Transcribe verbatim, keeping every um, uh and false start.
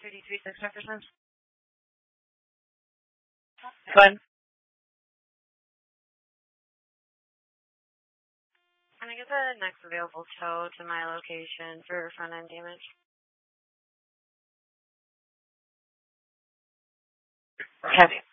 three three six Jefferson. Go ahead. Can I get the next available tow to my location for front end damage? Heavy.